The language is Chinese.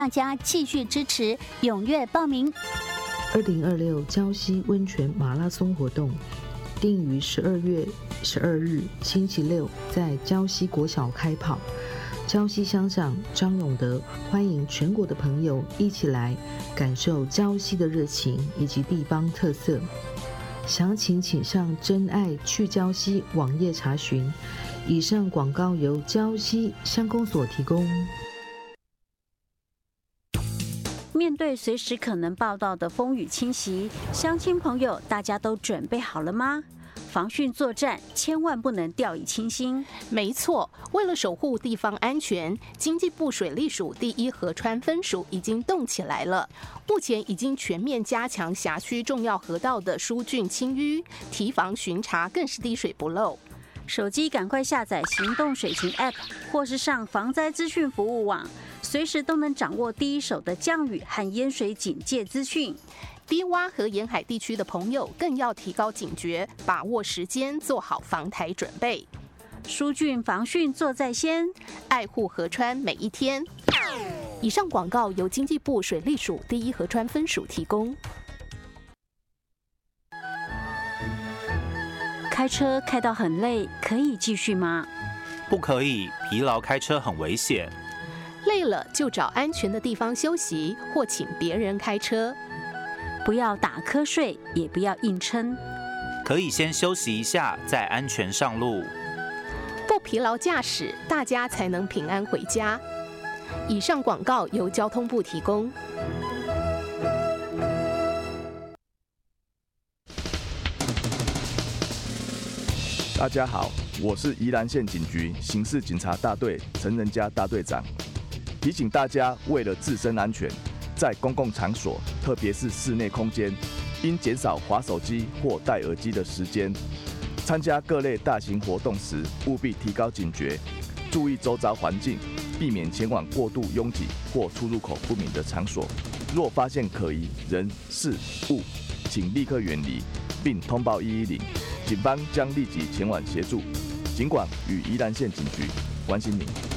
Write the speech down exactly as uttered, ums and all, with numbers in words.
大家继续支持，踊跃报名。 二零二六礁溪温泉马拉松活动定于十二月十二日星期六在礁溪国小开跑。礁溪乡长张永德欢迎全国的朋友一起来感受礁溪的热情以及地方特色。详情请上真爱去礁溪网页查询。以上广告由礁溪乡公所提供。 面对随时可能报道的风雨侵袭，乡亲朋友大家都准备好了吗？防汛作战千万不能掉以轻心。 没错，为了守护地方安全，经济部水利署第一河川分署已经动起来了。目前已经全面加强辖区重要河道的疏浚清淤，提防巡查更是滴水不漏。 手机赶快下载行动水情 App， 或是上防灾资讯服务网，随时都能掌握第一手的降雨和淹水警戒资讯。 低洼和沿海地区的朋友更要提高警觉，把握时间，做好防台准备。 疏浚防汛做在先， 爱护河川每一天。以上广告由经济部水利署第一河川分署提供。 开车开到很累，可以继续吗？ 不可以，疲劳开车很危险。 累了就找安全的地方休息，或请别人开车。 不要打瞌睡，也不要硬撑。 可以先休息一下，再安全上路。 不疲劳驾驶，大家才能平安回家。以上广告由交通部提供。 大家好，我是宜兰县警局刑事警察大队陈仁嘉大队长，提醒大家，为了自身安全，在公共场所，特别是室内空间，应减少滑手机或戴耳机的时间。参加各类大型活动时，务必提高警觉，注意周遭环境，避免前往过度拥挤或出入口不明的场所。若发现可疑人事物，请立刻远离，并通报一一零。警方将立即前往协助。警管与宜兰县警局关心您。